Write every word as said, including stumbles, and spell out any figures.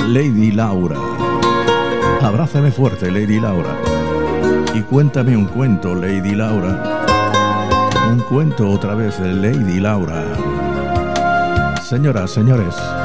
Lady Laura. Abrázame fuerte, Lady Laura, y cuéntame un cuento, Lady Laura. Un cuento otra vez, Lady Laura. Señoras, señores,